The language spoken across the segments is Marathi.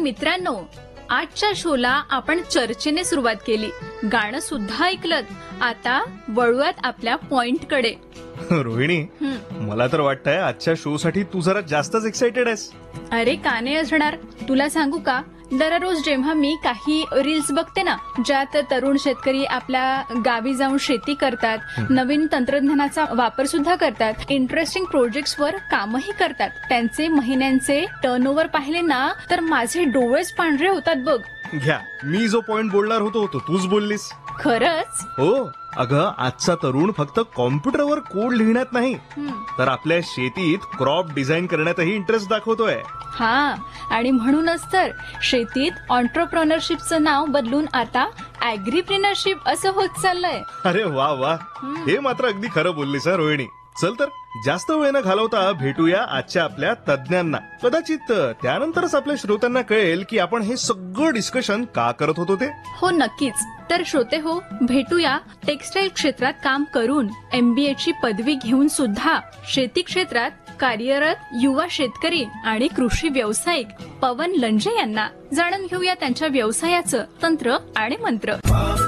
मित्रांनो, आजच्या शोला आपण चर्चेने सुरुवात केली, गाणं सुद्धा ऐकलं. आता वळूयात आपल्या पॉइंट कडे. रोहिणी, मला तर वाटतंय आजच्या शो साठी तू जरा जास्तच एक्साइटेड आहेस. अरे का नाही असणार, तुला सांगू का, दररोज जेव्हा मी काही रील्स बघते ना, ज्यात तरुण शेतकरी आपल्या गावी जाऊन शेती करतात, नवीन तंत्रज्ञानाचा वापर सुद्धा करतात, इंटरेस्टिंग प्रोजेक्ट्सवर कामही करतात, त्यांचे महिन्यांचे टर्नओव्हर पाहिले ना तर माझे डोळेच पांढरे होतात बघ. घ्या, मी जो पॉइंट बोलणार होतो तो तूच बोललीस. खरंच? हो अगं, आजचा तरुण फक्त कॉम्प्युटरवर कोड लिहिण्यात नाही तर आपल्या शेतीत क्रॉप डिझाईन करण्यातही इंटरेस्ट दाखवतोय. हा, आणि म्हणूनच तर शेतीत ऑन्टरप्रेन्योरशिपचं नाव बदलून आता ऍग्रीप्रेन्योरशिप असं होत चाललंय. अरे वा वा, हे मात्र अगदी खरं बोललीस हा रोहिणी. चल तर जास्त वेळ न घालवता भेटूया आजच्या आपल्या तज्ञांना. कदाचित त्यानंतरच आपल्या श्रोत्यांना कळेल की आपण हे सगळं डिस्कशन का करत होतो ते. हो नक्कीच. तर श्रोते हो, भेटूया टेक्सटाईल क्षेत्रात काम करून MBA ची पदवी घेऊन सुद्धा शेती क्षेत्रात कार्यरत युवा शेतकरी आणि कृषी व्यावसायिक पवन लंजे यांना. जाणून घेऊया त्यांच्या व्यवसायाचं तंत्र आणि मंत्र.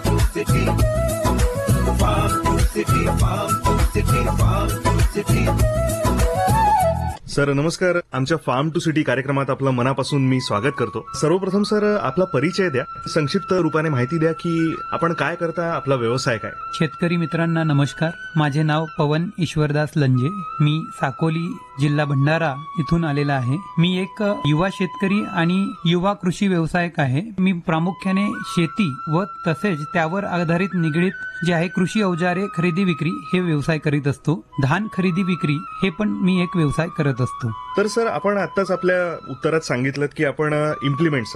सर नमस्कार, आमच्या फार्म टू सिटी कार्यक्रमात आपलं मनापासून मी स्वागत करतो. सर्वप्रथम सर, आपला परिचय द्या, संक्षिप्त रूपाने माहिती द्या की आपण काय करता, आपला व्यवसाय काय. शेतकरी मित्रांना नमस्कार. माझे नाव पवन ईश्वरदास लंजे. मी साकोली, जिल्हा भंडारा इथून आलेला आहे. मी एक युवा शेतकरी आणि युवा कृषी व्यावसायिक आहे. मी प्रामुख्याने शेती व तसेच त्यावर आधारित निगडीत जे आहे कृषी अवजारे खरेदी विक्री हे व्यवसाय करीत असतो. धान खरेदी विक्री हे पण मी एक व्यवसाय करत असतो. तर सर, आपण आताच आपल्या उत्तरात सांगितलं की आपण इम्प्लिमेंट्स